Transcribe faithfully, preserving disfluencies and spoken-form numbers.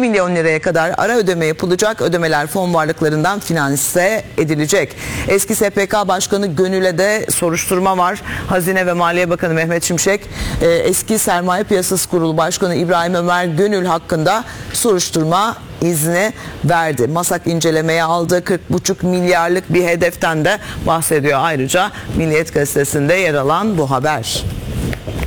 milyon liraya kadar ara ödeme yapılacak. Ödemeler fon varlıklarından finanse edilecek. Eski S P K Başkanı Gönül'e de soruşturma var. Hazine ve Maliye Bakanı Mehmet Şimşek, eski Sermaye Piyasası Kurulu Başkanı İbrahim Ömer Gönül hakkında soruşturma izni verdi. MASAK incelemeye aldığı kırk buçuk milyarlık bir hedeften de bahsediyor ayrıca Milliyet Gazetesi'nde yer alan bu haber.